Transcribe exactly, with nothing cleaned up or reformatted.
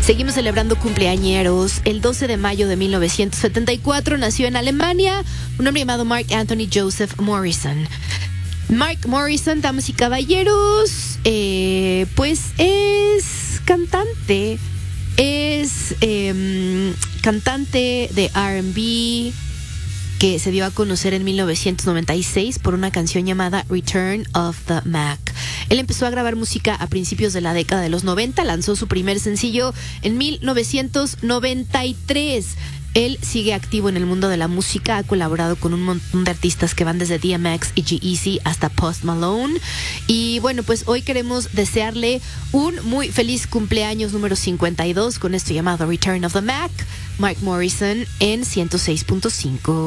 Seguimos celebrando cumpleañeros. El doce de mayo de mil novecientos setenta y cuatro nació en Alemania un hombre llamado Mark Anthony Joseph Morrison. Mark Morrison, damas y caballeros, eh, pues es cantante, es eh, cantante de R and B que se dio a conocer en mil novecientos noventa y seis por una canción llamada Return of the Mac. Él empezó a grabar música a principios de la década de los noventa, lanzó su primer sencillo en mil novecientos noventa y tres. Él sigue activo en el mundo de la música, ha colaborado con un montón de artistas que van desde D M X y G-Eazy hasta Post Malone. Y bueno, pues hoy queremos desearle un muy feliz cumpleaños número cincuenta y dos con esto llamado Return of the Mac, Mark Morrison en ciento seis punto cinco.